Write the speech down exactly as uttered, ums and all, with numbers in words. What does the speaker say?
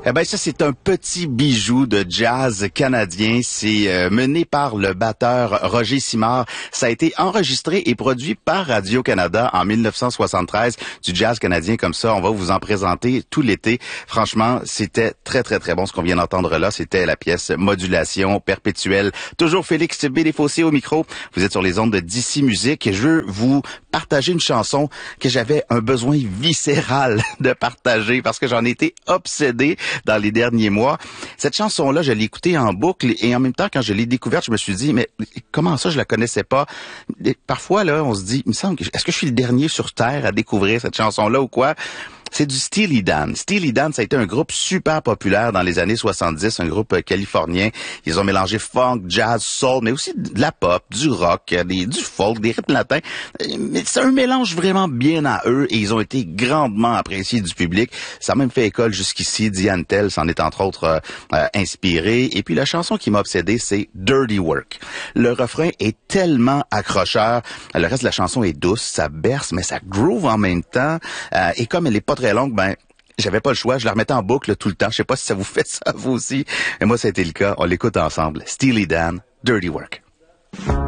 Eh ben ça, c'est un petit bijou de jazz canadien. C'est euh, mené par le batteur Roger Simard. Ça a été enregistré et produit par Radio-Canada en mille neuf cent soixante-treize. Du jazz canadien comme ça, on va vous en présenter tout l'été. Franchement, c'était très, très, très bon. Ce qu'on vient d'entendre là, c'était la pièce Modulation perpétuelle. Toujours Félix Bédéfossé au micro. Vous êtes sur les ondes de D C Musique et je veux vous partager une chanson que j'avais un besoin viscéral de partager parce que j'en ai été obsédé dans les derniers mois. Cette chanson-là, je l'ai écoutée en boucle et en même temps, quand je l'ai découverte, je me suis dit, mais comment ça, je la connaissais pas? Et parfois, là, on se dit, il me semble, que, est-ce que je suis le dernier sur Terre à découvrir cette chanson-là ou quoi? C'est du Steely Dan. Steely Dan, ça a été un groupe super populaire dans les années soixante-dix, un groupe californien. Ils ont mélangé funk, jazz, soul, mais aussi de la pop, du rock, des, du folk, des rythmes latins. Mais c'est un mélange vraiment bien à eux et ils ont été grandement appréciés du public. Ça a même fait école jusqu'ici. Diane Tell s'en est entre autres euh, euh, inspiré. Et puis la chanson qui m'a obsédé, c'est Dirty Work. Le refrain est tellement accrocheur. Le reste de la chanson est douce, ça berce, mais ça groove en même temps. Euh, et comme elle est pas très longue, ben j'avais pas le choix, je la remettais en boucle tout le temps. Je sais pas si ça vous fait ça vous aussi, mais moi ça a été le cas. On l'écoute ensemble. Steely Dan, Dirty Work.